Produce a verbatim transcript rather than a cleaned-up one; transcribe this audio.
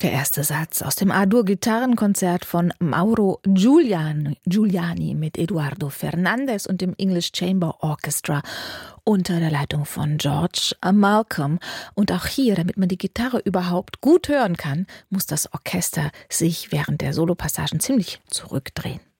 Der erste Satz aus dem A-Dur-Gitarrenkonzert von Mauro Giuliani, Giuliani mit Eduardo Fernandez und dem English Chamber Orchestra unter der Leitung von George Malcolm. Und auch hier, damit man die Gitarre überhaupt gut hören kann, muss das Orchester sich während der Solopassagen ziemlich zurückdrehen.